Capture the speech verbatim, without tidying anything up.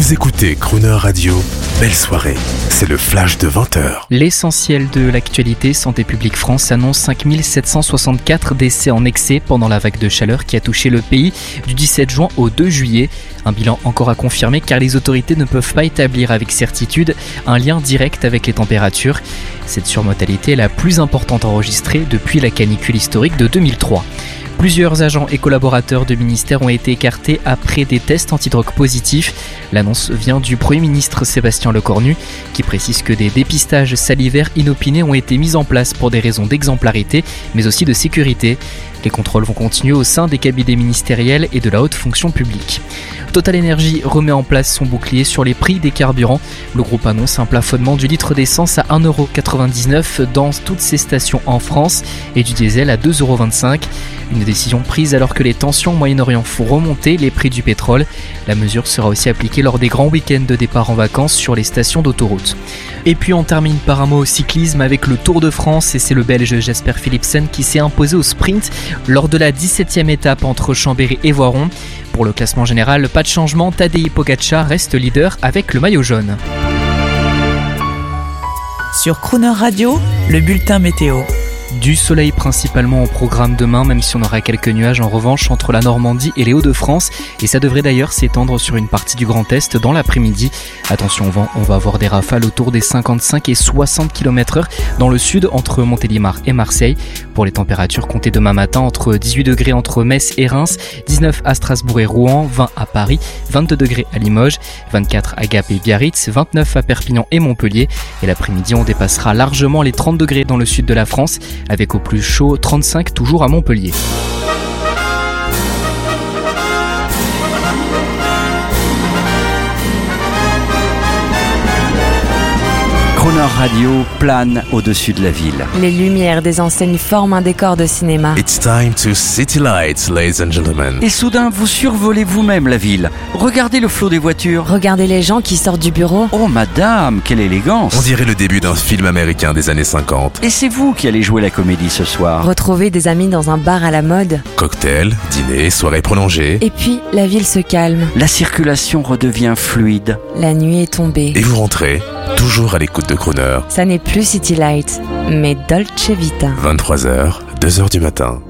Vous écoutez Crooner Radio, belle soirée, c'est le flash de vingt heures. L'essentiel de l'actualité, Santé publique France annonce cinq mille sept cent soixante-quatre décès en excès pendant la vague de chaleur qui a touché le pays du dix-sept juin au deux juillet. Un bilan encore à confirmer car les autorités ne peuvent pas établir avec certitude un lien direct avec les températures. Cette surmortalité est la plus importante enregistrée depuis la canicule historique de deux mille trois. Plusieurs agents et collaborateurs de ministères ont été écartés après des tests antidrogue positifs. L'annonce vient du Premier ministre Sébastien Lecornu qui précise que des dépistages salivaires inopinés ont été mis en place pour des raisons d'exemplarité mais aussi de sécurité. Les contrôles vont continuer au sein des cabinets ministériels et de la haute fonction publique. Total Energy remet en place son bouclier sur les prix des carburants. Le groupe annonce un plafonnement du litre d'essence à un euro quatre-vingt-dix-neuf dans toutes ses stations en France et du diesel à deux euros vingt-cinq. Une décision prise alors que les tensions au Moyen-Orient font remonter les prix du pétrole. La mesure sera aussi appliquée lors des grands week-ends de départ en vacances sur les stations d'autoroute. Et puis on termine par un mot au cyclisme avec le Tour de France et c'est le Belge Jasper Philipsen qui s'est imposé au sprint lors de la dix-septième étape entre Chambéry et Voiron. Pour le classement général, pas de changement, Tadej Pogačar reste leader avec le maillot jaune. Sur Crooner Radio, le bulletin météo. Du soleil principalement au programme demain, même si on aura quelques nuages en revanche entre la Normandie et les Hauts-de-France. Et ça devrait d'ailleurs s'étendre sur une partie du Grand Est dans l'après-midi. Attention au vent, on va avoir des rafales autour des cinquante-cinq et soixante kilomètres heure dans le sud entre Montélimar et Marseille. Pour les températures, comptez demain matin entre dix-huit degrés entre Metz et Reims, dix-neuf à Strasbourg et Rouen, vingt à Paris, vingt-deux degrés à Limoges, vingt-quatre à Gap et Biarritz, vingt-neuf à Perpignan et Montpellier. Et l'après-midi, on dépassera largement les trente degrés dans le sud de la France, avec au plus chaud trente-cinq toujours à Montpellier. Crooner Radio plane au-dessus de la ville. Les lumières des enseignes forment un décor de cinéma. It's time to City Lights, ladies and gentlemen. Et soudain, vous survolez vous-même la ville. Regardez le flot des voitures. Regardez les gens qui sortent du bureau. Oh madame, quelle élégance. On dirait le début d'un film américain des années cinquante. Et c'est vous qui allez jouer la comédie ce soir. Retrouver des amis dans un bar à la mode. Cocktail, dîner, soirée prolongée. Et puis, la ville se calme. La circulation redevient fluide. La nuit est tombée. Et vous rentrez, toujours à l'écoute de Crooner. Ça n'est plus City Light, mais Dolce Vita. vingt-trois heures, deux heures du matin.